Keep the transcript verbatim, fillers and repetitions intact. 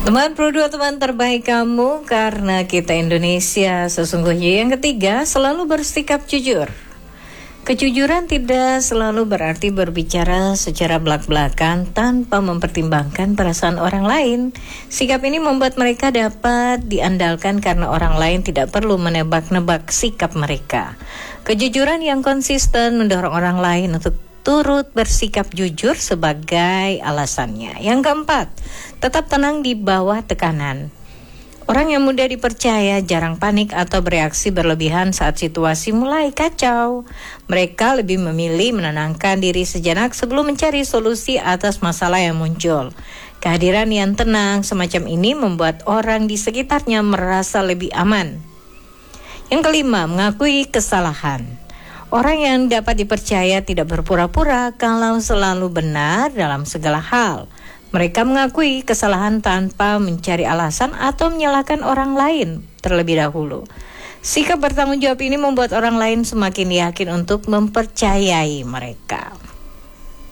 Teman Pro dua, teman terbaik kamu, karena kita Indonesia sesungguhnya. Yang ketiga, selalu bersikap jujur. Kejujuran tidak selalu berarti berbicara secara belak-belakan tanpa mempertimbangkan perasaan orang lain. Sikap ini membuat mereka dapat diandalkan karena orang lain tidak perlu menebak-nebak sikap mereka. Kejujuran yang konsisten mendorong orang lain untuk turut bersikap jujur sebagai alasannya. Yang keempat, tetap tenang di bawah tekanan. Orang yang mudah dipercaya jarang panik atau bereaksi berlebihan saat situasi mulai kacau. Mereka lebih memilih menenangkan diri sejenak sebelum mencari solusi atas masalah yang muncul. Kehadiran yang tenang semacam ini membuat orang di sekitarnya merasa lebih aman. Yang kelima, mengakui kesalahan. Orang yang dapat dipercaya tidak berpura-pura kalau selalu benar dalam segala hal. Mereka mengakui kesalahan tanpa mencari alasan atau menyalahkan orang lain terlebih dahulu. Sikap bertanggung jawab ini membuat orang lain semakin yakin untuk mempercayai mereka.